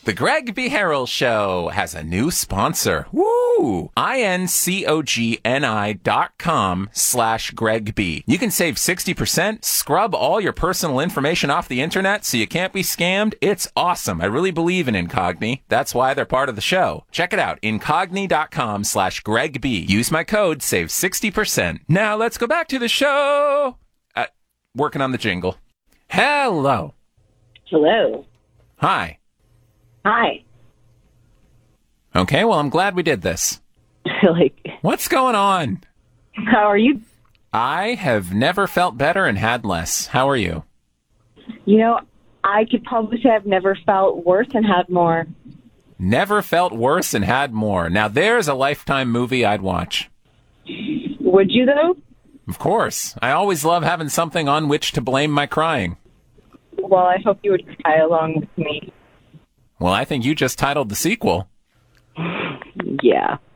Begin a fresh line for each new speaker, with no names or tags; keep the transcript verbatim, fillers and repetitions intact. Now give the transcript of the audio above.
The Greg B. Harrell Show has a new sponsor. Woo! I-N-C-O-G-N-I dot com slash Greg B. You can save sixty percent, scrub all your personal information off the internet so you can't be scammed. It's awesome. I really believe in Incogni. That's why they're part of the show. Check it out. Incogni dot com slash Greg B. Use my code, save sixty percent. Now let's go back to the show. Uh, working on the jingle. Hello.
Hello.
Hi.
Hi.
Okay, well, I'm glad we did this.
Like,
What's going on?
how are you?
I have never felt better and had less. How are you?
You know, I could probably say I've never felt worse and had more.
Never felt worse and had more. Now, there's a Lifetime movie I'd watch.
Would you, though?
Of course. I always love having something on which to blame my crying.
Well, I hope you would cry along with me.
Well, I think you just titled the sequel.
Yeah.